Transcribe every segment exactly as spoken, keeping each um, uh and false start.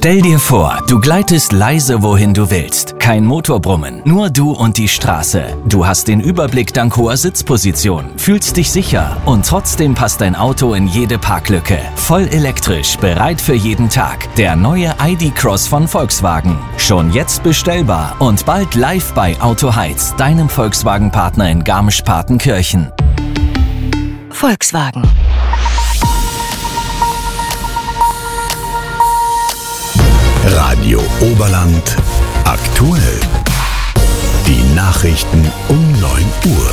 Stell dir vor, du gleitest leise wohin du willst. Kein Motorbrummen, nur du und die Straße. Du hast den Überblick dank hoher Sitzposition, fühlst dich sicher und trotzdem passt dein Auto in jede Parklücke. Voll elektrisch, bereit für jeden Tag. Der neue I D Cross von Volkswagen. Schon jetzt bestellbar und bald live bei Auto Heiz, deinem Volkswagen-Partner in Garmisch-Partenkirchen. Volkswagen. Radio Oberland aktuell. Die Nachrichten um neun Uhr.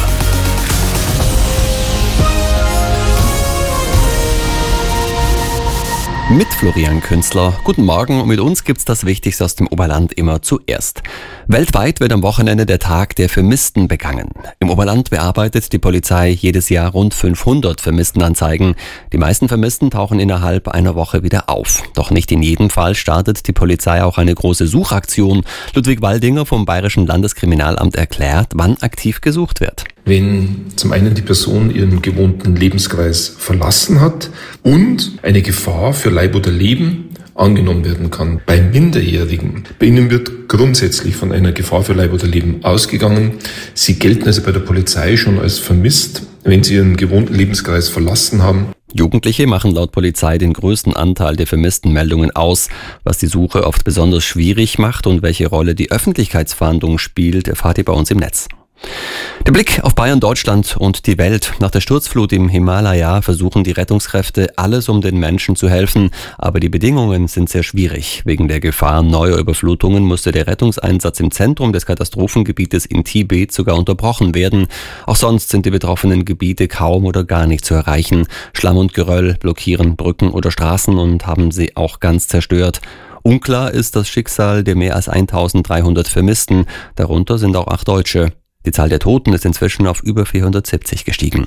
Mit Florian Künzler. Guten Morgen und mit uns gibt's das Wichtigste aus dem Oberland immer zuerst. Weltweit wird am Wochenende der Tag der Vermissten begangen. Im Oberland bearbeitet die Polizei jedes Jahr rund fünfhundert Vermisstenanzeigen. Die meisten Vermissten tauchen innerhalb einer Woche wieder auf. Doch nicht in jedem Fall startet die Polizei auch eine große Suchaktion. Ludwig Waldinger vom Bayerischen Landeskriminalamt erklärt, wann aktiv gesucht wird. Wenn zum einen die Person ihren gewohnten Lebenskreis verlassen hat und eine Gefahr für Leib oder Leben angenommen werden kann. Bei Minderjährigen, bei ihnen wird grundsätzlich von einer Gefahr für Leib oder Leben ausgegangen. Sie gelten also bei der Polizei schon als vermisst, wenn sie ihren gewohnten Lebenskreis verlassen haben. Jugendliche machen laut Polizei den größten Anteil der vermissten Meldungen aus. Was die Suche oft besonders schwierig macht und welche Rolle die Öffentlichkeitsfahndung spielt, erfahrt ihr bei uns im Netz. Der Blick auf Bayern, Deutschland und die Welt. Nach der Sturzflut im Himalaya versuchen die Rettungskräfte alles, um den Menschen zu helfen. Aber die Bedingungen sind sehr schwierig. Wegen der Gefahr neuer Überflutungen musste der Rettungseinsatz im Zentrum des Katastrophengebietes in Tibet sogar unterbrochen werden. Auch sonst sind die betroffenen Gebiete kaum oder gar nicht zu erreichen. Schlamm und Geröll blockieren Brücken oder Straßen und haben sie auch ganz zerstört. Unklar ist das Schicksal der mehr als eintausenddreihundert Vermissten. Darunter sind auch acht Deutsche. Die Zahl der Toten ist inzwischen auf über vierhundertsiebzig gestiegen.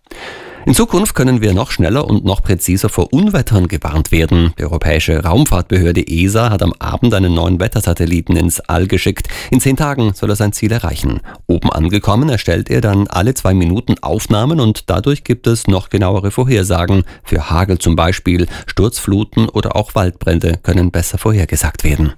In Zukunft können wir noch schneller und noch präziser vor Unwettern gewarnt werden. Die Europäische Raumfahrtbehörde E S A hat am Abend einen neuen Wettersatelliten ins All geschickt. In zehn Tagen soll er sein Ziel erreichen. Oben angekommen erstellt er dann alle zwei Minuten Aufnahmen und dadurch gibt es noch genauere Vorhersagen. Für Hagel zum Beispiel, Sturzfluten oder auch Waldbrände können besser vorhergesagt werden.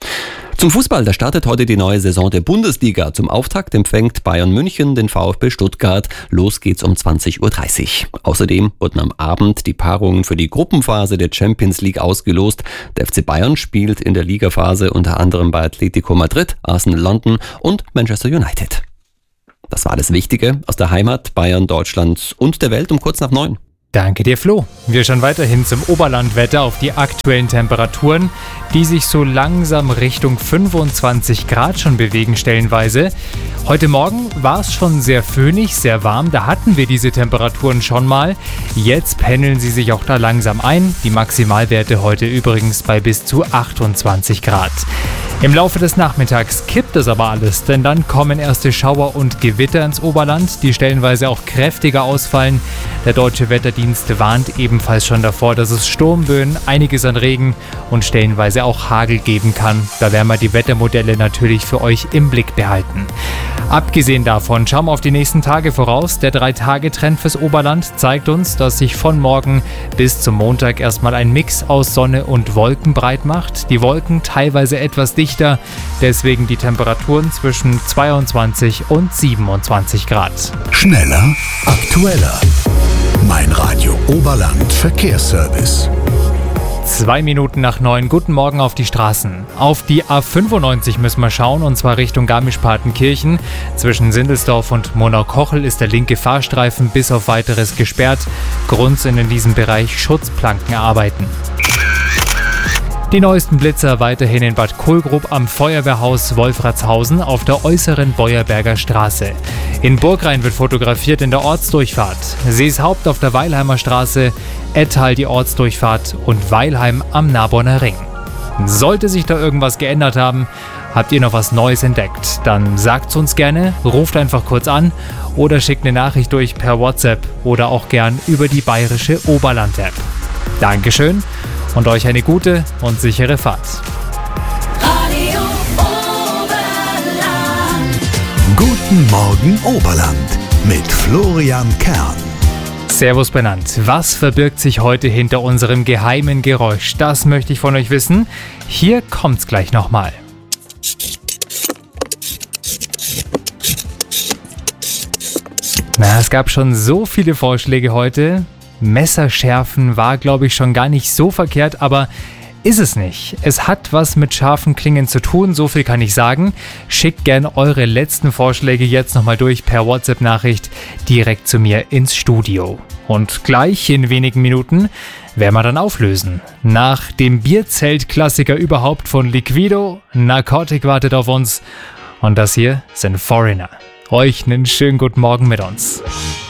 Zum Fußball, da startet heute die neue Saison der Bundesliga. Zum Auftakt empfängt Bayern München den VfB Stuttgart. Los geht's um zwanzig Uhr dreißig. Außerdem wurden am Abend die Paarungen für die Gruppenphase der Champions League ausgelost. Der F C Bayern spielt in der Ligaphase unter anderem bei Atletico Madrid, Arsenal London und Manchester United. Das war alles Wichtige aus der Heimat, Bayern, Deutschland und der Welt um kurz nach neun. Danke dir, Flo. Wir schauen weiterhin zum Oberlandwetter auf die aktuellen Temperaturen, die sich so langsam Richtung fünfundzwanzig Grad schon bewegen stellenweise. Heute Morgen war es schon sehr föhnig, sehr warm, da hatten wir diese Temperaturen schon mal. Jetzt pendeln sie sich auch da langsam ein. Die Maximalwerte heute übrigens bei bis zu achtundzwanzig Grad. Im Laufe des Nachmittags kippt es aber alles, denn dann kommen erste Schauer und Gewitter ins Oberland, die stellenweise auch kräftiger ausfallen. Der Deutsche Wetterdienst warnt ebenfalls schon davor, dass es Sturmböen, einiges an Regen und stellenweise auch Hagel geben kann. Da werden wir die Wettermodelle natürlich für euch im Blick behalten. Abgesehen davon schauen wir auf die nächsten Tage voraus. Der drei-Tage-Trend fürs Oberland zeigt uns, dass sich von morgen bis zum Montag erstmal ein Mix aus Sonne und Wolken breit macht. Die Wolken teilweise etwas dichter, deswegen die Temperaturen zwischen zweiundzwanzig und siebenundzwanzig Grad. Schneller, aktueller. Mein Radio Oberland Verkehrsservice. Zwei Minuten nach neun. Guten Morgen auf die Straßen. Auf die A fünfundneunzig müssen wir schauen, und zwar Richtung Garmisch-Partenkirchen. Zwischen Sindelsdorf und Monau-Kochel ist der linke Fahrstreifen bis auf weiteres gesperrt. Grund sind in diesem Bereich Schutzplankenarbeiten. Die neuesten Blitzer weiterhin in Bad Kohlgrub am Feuerwehrhaus Wolfratshausen auf der äußeren Beuerberger Straße. In Burgrain wird fotografiert in der Ortsdurchfahrt. Seeshaupt auf der Weilheimer Straße, Ettal die Ortsdurchfahrt und Weilheim am Naborner Ring. Sollte sich da irgendwas geändert haben, habt ihr noch was Neues entdeckt, dann sagt's uns gerne, ruft einfach kurz an oder schickt eine Nachricht durch per WhatsApp oder auch gern über die bayerische Oberland-App. Dankeschön und euch eine gute und sichere Fahrt. Radio Oberland. Guten Morgen Oberland mit Florian Kern. Servus benannt. Was verbirgt sich heute hinter unserem geheimen Geräusch? Das möchte ich von euch wissen. Hier kommt's gleich nochmal. Na, es gab schon so viele Vorschläge heute. Messerschärfen war, glaube ich, schon gar nicht so verkehrt, aber ist es nicht. Es hat was mit scharfen Klingen zu tun, so viel kann ich sagen. Schickt gern eure letzten Vorschläge jetzt nochmal durch per WhatsApp-Nachricht direkt zu mir ins Studio. Und gleich in wenigen Minuten werden wir dann auflösen. Nach dem Bierzelt-Klassiker überhaupt von Liquido, Narcotic wartet auf uns und das hier sind Foreigner. Euch einen schönen guten Morgen mit uns.